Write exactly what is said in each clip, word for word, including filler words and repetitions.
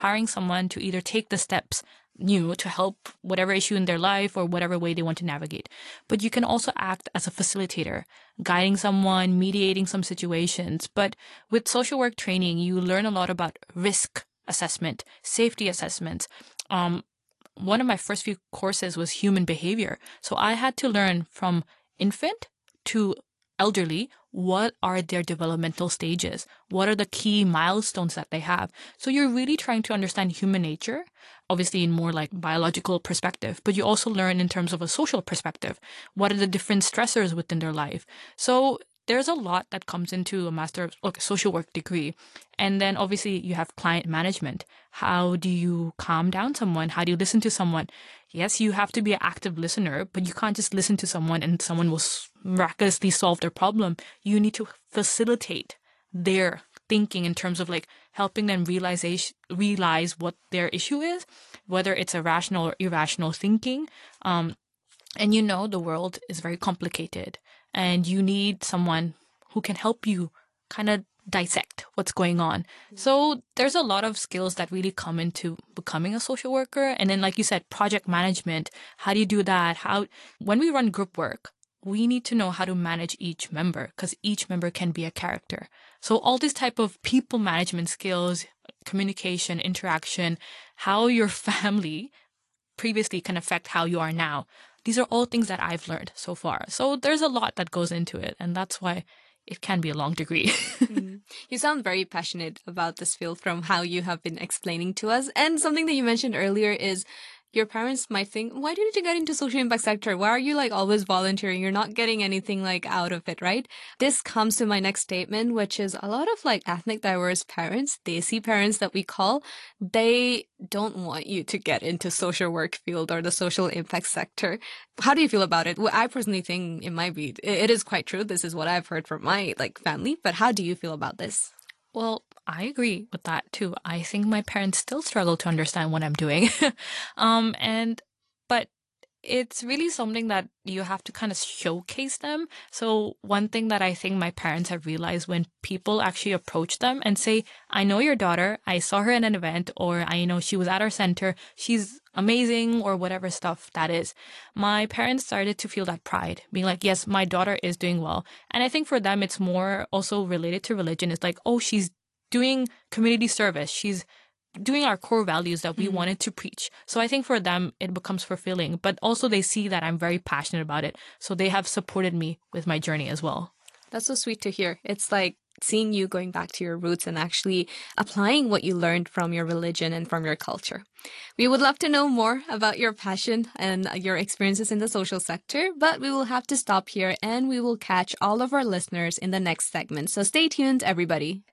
hiring someone to either take the steps new to help whatever issue in their life or whatever way they want to navigate. But you can also act as a facilitator, guiding someone, mediating some situations. But with social work training, you learn a lot about risk assessment, safety assessments. Um, one of my first few courses was human behavior. So I had to learn from infant to elderly, what are their developmental stages? What are the key milestones that they have? So you're really trying to understand human nature, obviously in more like biological perspective, but you also learn in terms of a social perspective. What are the different stressors within their life? So there's a lot that comes into a master of okay, social work degree. And then obviously you have client management. How do you calm down someone? How do you listen to someone? Yes, you have to be an active listener, but you can't just listen to someone and someone will miraculously solve their problem. You need to facilitate their thinking in terms of like helping them realize, realize what their issue is, whether it's a rational or irrational thinking. Um, and you know, the world is very complicated. And you need someone who can help you kind of dissect what's going on. So there's a lot of skills that really come into becoming a social worker. And then, like you said, project management. How do you do that? How, when we run group work, we need to know how to manage each member because each member can be a character. So all these type of people management skills, communication, interaction, how your family previously can affect how you are now. These are all things that I've learned so far. So there's a lot that goes into it. And that's why it can be a long degree. mm. You sound very passionate about this field from how you have been explaining to us. And something that you mentioned earlier is your parents might think, why didn't you get into social impact sector? Why are you like always volunteering? You're not getting anything like out of it, right? This comes to my next statement, which is a lot of like ethnic diverse parents, Desi parents that we call, they don't want you to get into social work field or the social impact sector. How do you feel about it? Well, I personally think it might be, it is quite true. This is what I've heard from my like family, but how do you feel about this? Well, I agree with that too. I think my parents still struggle to understand what I'm doing. um, and, but it's really something that you have to kind of showcase them. So one thing that I think my parents have realized when people actually approach them and say, I know your daughter, I saw her at an event, or I know she was at our center, she's amazing, or whatever stuff that is. My parents started to feel that pride, being like, yes, my daughter is doing well. And I think for them, it's more also related to religion. It's like, oh, she's doing community service. She's doing our core values that we mm. wanted to preach. So I think for them, it becomes fulfilling, but also they see that I'm very passionate about it. So they have supported me with my journey as well. That's so sweet to hear. It's like seeing you going back to your roots and actually applying what you learned from your religion and from your culture. We would love to know more about your passion and your experiences in the social sector, but we will have to stop here and we will catch all of our listeners in the next segment. So stay tuned, everybody.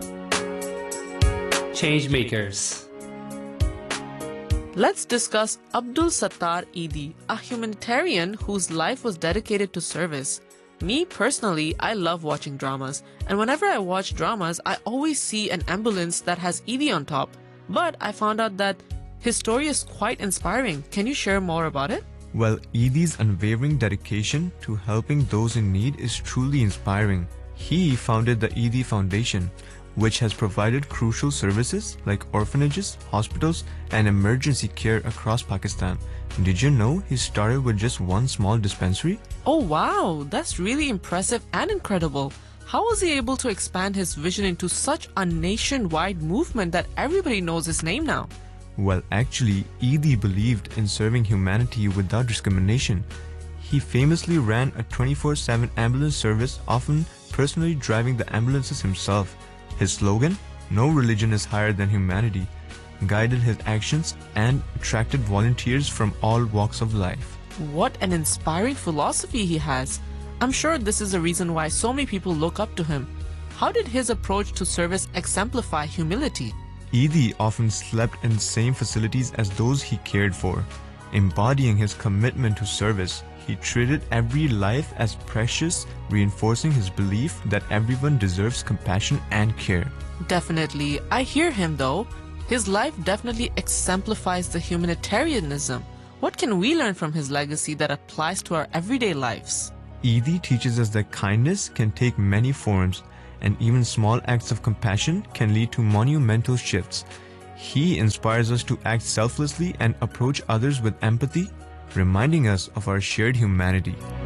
Changemakers. Let's discuss Abdul Sattar Eidi, a humanitarian whose life was dedicated to service. Me, personally, I love watching dramas, and whenever I watch dramas, I always see an ambulance that has Eidi on top. But I found out that his story is quite inspiring. Can you share more about it? Well, Eidi's unwavering dedication to helping those in need is truly inspiring. He founded the Eidi Foundation, which has provided crucial services like orphanages, hospitals, and emergency care across Pakistan. Did you know he started with just one small dispensary? Oh wow, that's really impressive and incredible. How was he able to expand his vision into such a nationwide movement that everybody knows his name now? Well, actually, Eidi believed in serving humanity without discrimination. He famously ran a twenty-four seven ambulance service, often personally driving the ambulances himself. His slogan, "No religion is higher than humanity," guided his actions and attracted volunteers from all walks of life. What an inspiring philosophy he has. I'm sure this is the reason why so many people look up to him. How did his approach to service exemplify humility? Eidi often slept in the same facilities as those he cared for. Embodying his commitment to service, he treated every life as precious, reinforcing his belief that everyone deserves compassion and care. Definitely. I hear him though. His life definitely exemplifies the humanitarianism. What can we learn from his legacy that applies to our everyday lives? Eidi teaches us that kindness can take many forms, and even small acts of compassion can lead to monumental shifts. He inspires us to act selflessly and approach others with empathy, reminding us of our shared humanity.